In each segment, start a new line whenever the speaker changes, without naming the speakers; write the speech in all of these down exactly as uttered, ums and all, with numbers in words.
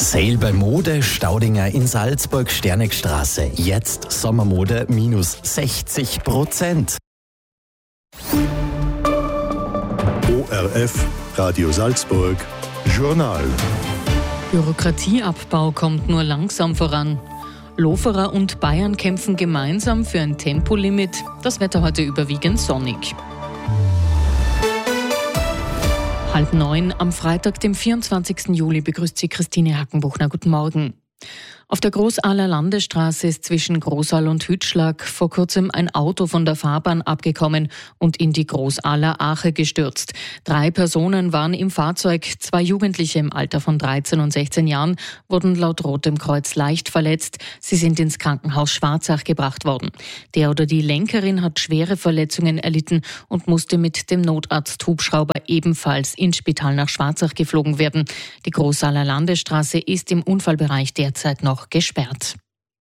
Sale bei Mode, Staudinger in Salzburg, Sternegstraße. Jetzt Sommermode minus sechzig Prozent.
O R F, Radio Salzburg, Journal.
Bürokratieabbau kommt nur langsam voran. Loferer und Bayern kämpfen gemeinsam für ein Tempolimit. Das Wetter heute überwiegend sonnig. Halb neun am Freitag, dem vierundzwanzigsten Juli, begrüßt Sie Christine Hackenbuchner. Guten Morgen. Auf der Großahler Landesstraße ist zwischen Großaal und Hütschlag vor kurzem ein Auto von der Fahrbahn abgekommen und in die Großahler Ache gestürzt. Drei Personen waren im Fahrzeug. Zwei Jugendliche im Alter von dreizehn und sechzehn Jahren wurden laut Rotem Kreuz leicht verletzt. Sie sind ins Krankenhaus Schwarzach gebracht worden. Der oder die Lenkerin hat schwere Verletzungen erlitten und musste mit dem Notarzt-Hubschrauber ebenfalls ins Spital nach Schwarzach geflogen werden. Die Großahler Landesstraße ist im Unfallbereich derzeit noch gesperrt.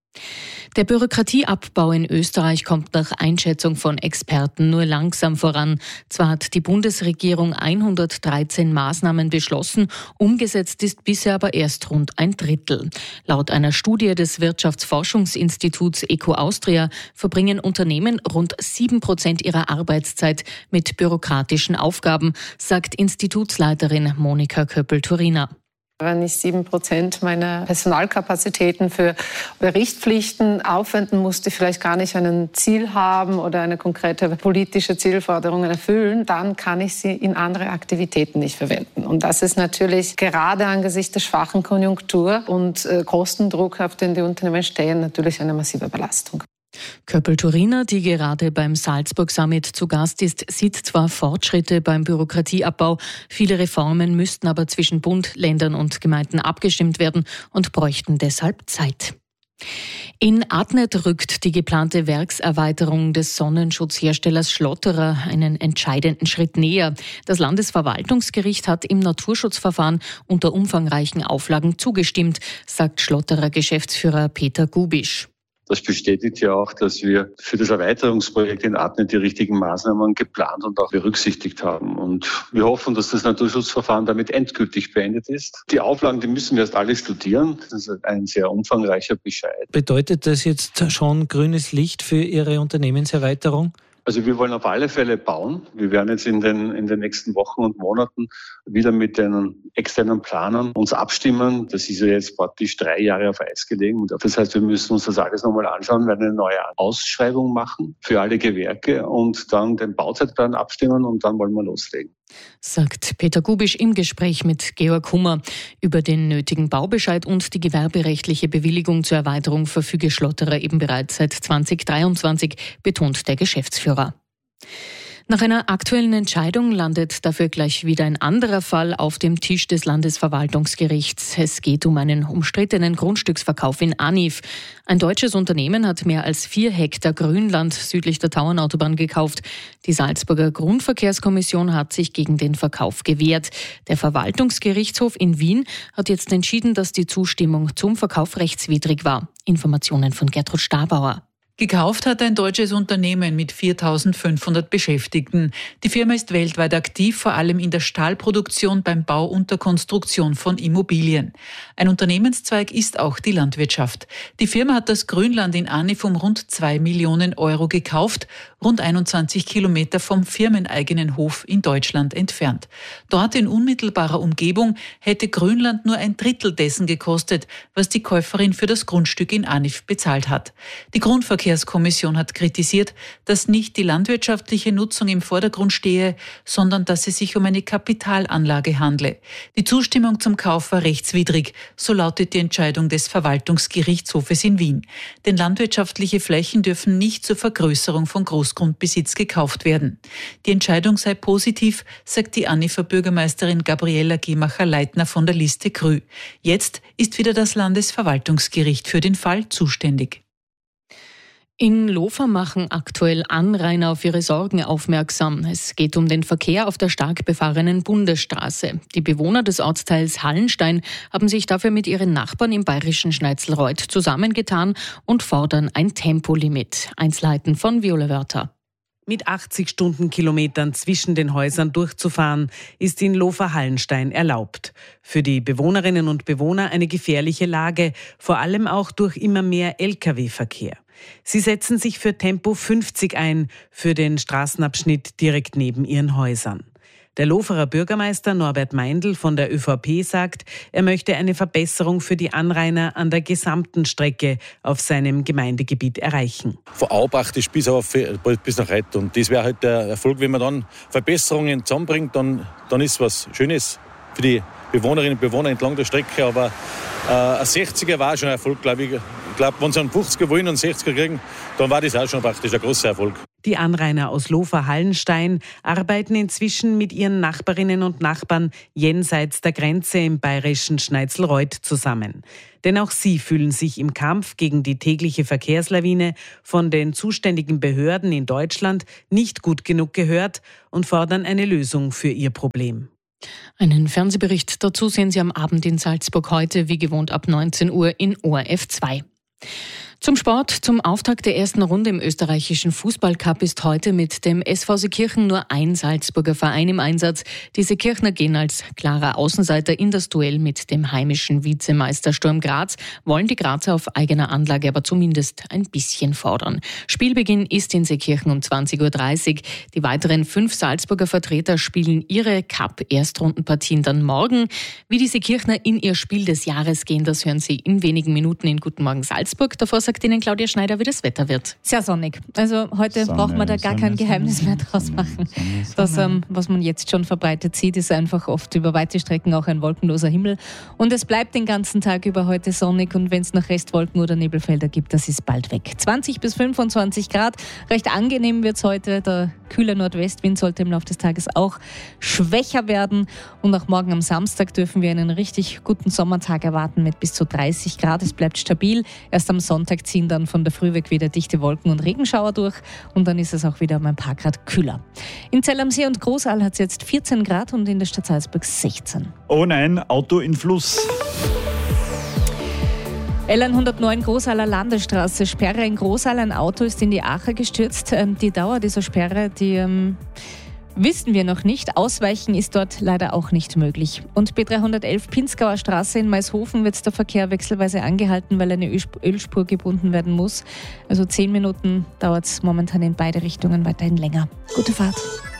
Der Bürokratieabbau in Österreich kommt nach Einschätzung von Experten nur langsam voran. Zwar hat die Bundesregierung hundertdreizehn Maßnahmen beschlossen, umgesetzt ist bisher aber erst rund ein Drittel. Laut einer Studie des Wirtschaftsforschungsinstituts ECO Austria verbringen Unternehmen rund sieben Prozent ihrer Arbeitszeit mit bürokratischen Aufgaben, sagt Institutsleiterin Monika Köppel-Turiner.
Wenn ich sieben Prozent meiner Personalkapazitäten für Berichtspflichten aufwenden muss, die vielleicht gar nicht ein Ziel haben oder eine konkrete politische Zielforderung erfüllen, dann kann ich sie in andere Aktivitäten nicht verwenden. Und das ist natürlich gerade angesichts der schwachen Konjunktur und äh, Kostendruck, auf den die Unternehmen stehen, natürlich eine massive Belastung.
Köppel-Turiner, die gerade beim Salzburg Summit zu Gast ist, sieht zwar Fortschritte beim Bürokratieabbau, viele Reformen müssten aber zwischen Bund, Ländern und Gemeinden abgestimmt werden und bräuchten deshalb Zeit. In Adnet rückt die geplante Werkserweiterung des Sonnenschutzherstellers Schlotterer einen entscheidenden Schritt näher. Das Landesverwaltungsgericht hat im Naturschutzverfahren unter umfangreichen Auflagen zugestimmt, sagt Schlotterer Geschäftsführer Peter Gubisch.
Das bestätigt ja auch, dass wir für das Erweiterungsprojekt in Adnet die richtigen Maßnahmen geplant und auch berücksichtigt haben. Und wir hoffen, dass das Naturschutzverfahren damit endgültig beendet ist. Die Auflagen, die müssen wir erst alle studieren. Das ist ein sehr umfangreicher Bescheid.
Bedeutet das jetzt schon grünes Licht für Ihre Unternehmenserweiterung?
Also wir wollen auf alle Fälle bauen. Wir werden jetzt in den, in den nächsten Wochen und Monaten wieder mit den externen Planern uns abstimmen. Das ist ja jetzt praktisch drei Jahre auf Eis gelegen. Das heißt, wir müssen uns das alles nochmal anschauen, werden eine neue Ausschreibung machen für alle Gewerke und dann den Bauzeitplan abstimmen und dann wollen wir loslegen.
Sagt Peter Gubisch im Gespräch mit Georg Hummer. Über den nötigen Baubescheid und die gewerberechtliche Bewilligung zur Erweiterung verfüge Schlotterer eben bereits seit zweitausenddreiundzwanzig, betont der Geschäftsführer. Nach einer aktuellen Entscheidung landet dafür gleich wieder ein anderer Fall auf dem Tisch des Landesverwaltungsgerichts. Es geht um einen umstrittenen Grundstücksverkauf in Anif. Ein deutsches Unternehmen hat mehr als vier Hektar Grünland südlich der Tauernautobahn gekauft. Die Salzburger Grundverkehrskommission hat sich gegen den Verkauf gewehrt. Der Verwaltungsgerichtshof in Wien hat jetzt entschieden, dass die Zustimmung zum Verkauf rechtswidrig war. Informationen von Gertrud Stabauer.
Gekauft hat ein deutsches Unternehmen mit viertausendfünfhundert Beschäftigten. Die Firma ist weltweit aktiv, vor allem in der Stahlproduktion, beim Bau und der Konstruktion von Immobilien. Ein Unternehmenszweig ist auch die Landwirtschaft. Die Firma hat das Grünland in Anif um rund zwei Millionen Euro gekauft, rund einundzwanzig Kilometer vom firmeneigenen Hof in Deutschland entfernt. Dort in unmittelbarer Umgebung hätte Grünland nur ein Drittel dessen gekostet, was die Käuferin für das Grundstück in Anif bezahlt hat. Die Grundverkehr Die Verkehrskommission hat kritisiert, dass nicht die landwirtschaftliche Nutzung im Vordergrund stehe, sondern dass es sich um eine Kapitalanlage handle. Die Zustimmung zum Kauf war rechtswidrig, so lautet die Entscheidung des Verwaltungsgerichtshofes in Wien. Denn landwirtschaftliche Flächen dürfen nicht zur Vergrößerung von Großgrundbesitz gekauft werden. Die Entscheidung sei positiv, sagt die Anifer Bürgermeisterin Gabriela Gemacher-Leitner von der Liste Grü. Jetzt ist wieder das Landesverwaltungsgericht für den Fall zuständig.
In Lofer machen aktuell Anrainer auf ihre Sorgen aufmerksam. Es geht um den Verkehr auf der stark befahrenen Bundesstraße. Die Bewohner des Ortsteils Hallenstein haben sich dafür mit ihren Nachbarn im bayerischen Schneizelreuth zusammengetan und fordern ein Tempolimit. Einzelheiten von Viola Wörter.
Mit achtzig Stundenkilometern zwischen den Häusern durchzufahren, ist in Lofer-Hallenstein erlaubt. Für die Bewohnerinnen und Bewohner eine gefährliche Lage, vor allem auch durch immer mehr L K W-Verkehr. Sie setzen sich für Tempo fünfzig ein, für den Straßenabschnitt direkt neben ihren Häusern. Der Loferer Bürgermeister Norbert Meindl von der ÖVP sagt, er möchte eine Verbesserung für die Anrainer an der gesamten Strecke auf seinem Gemeindegebiet erreichen.
Von Aubachtisch bis, auf, bis nach Reit. Und das wäre halt der Erfolg, wenn man dann Verbesserungen zusammenbringt, dann, dann ist was Schönes für die Bewohnerinnen und Bewohner entlang der Strecke. Aber äh, ein sechziger war schon ein Erfolg, glaube ich. Ich glaube, wenn sie einen fünfziger wollen und einen sechziger kriegen, dann war das auch schon praktisch ein großer Erfolg.
Die Anrainer aus Lofer-Hallenstein arbeiten inzwischen mit ihren Nachbarinnen und Nachbarn jenseits der Grenze im bayerischen Schneizelreuth zusammen. Denn auch sie fühlen sich im Kampf gegen die tägliche Verkehrslawine von den zuständigen Behörden in Deutschland nicht gut genug gehört und fordern eine Lösung für ihr Problem.
Einen Fernsehbericht dazu sehen Sie am Abend in Salzburg heute, wie gewohnt ab neunzehn Uhr in O R F zwei. Zum Sport, zum Auftakt der ersten Runde im österreichischen Fußballcup ist heute mit dem S V Seekirchen nur ein Salzburger Verein im Einsatz. Die Seekirchner gehen als klarer Außenseiter in das Duell mit dem heimischen Vizemeister Sturm Graz, wollen die Grazer auf eigener Anlage aber zumindest ein bisschen fordern. Spielbeginn ist in Seekirchen um zwanzig Uhr dreißig. Die weiteren fünf Salzburger Vertreter spielen ihre Cup-Erstrundenpartien dann morgen. Wie die Seekirchner in ihr Spiel des Jahres gehen, das hören Sie in wenigen Minuten in Guten Morgen Salzburg. Davor sagt Ihnen Claudia Schneider, wie das Wetter wird.
Sehr sonnig. Also heute
Sonne,
braucht man da gar
Sonne,
kein Geheimnis
Sonne,
mehr draus
Sonne,
machen.
Sonne, Sonne.
Das, ähm, was man jetzt schon verbreitet sieht, ist einfach oft über weite Strecken auch ein wolkenloser Himmel. Und es bleibt den ganzen Tag über heute sonnig. Und wenn es noch Restwolken oder Nebelfelder gibt, das ist bald weg. zwanzig bis fünfundzwanzig Grad. Recht angenehm wird es heute. Der kühle Nordwestwind sollte im Laufe des Tages auch schwächer werden. Und auch morgen am Samstag dürfen wir einen richtig guten Sommertag erwarten mit bis zu dreißig Grad. Es bleibt stabil. Erst am Sonntag ziehen dann von der Früh weg wieder dichte Wolken und Regenschauer durch. Und dann ist es auch wieder um ein paar Grad kühler. In Zell am See und Großaal hat es jetzt vierzehn Grad und in der Stadt Salzburg sechzehn.
Oh nein, Auto in Fluss.
L hundertneun Großaaler Landesstraße, Sperre in Großaal. Ein Auto ist in die Acher gestürzt. Die Dauer dieser Sperre, die ähm, wissen wir noch nicht. Ausweichen ist dort leider auch nicht möglich. Und B dreihundertelf Pinzgauer Straße in Maishofen wird der Verkehr wechselweise angehalten, weil eine Ölspur gebunden werden muss. Also zehn Minuten dauert es momentan in beide Richtungen weiterhin länger. Gute Fahrt.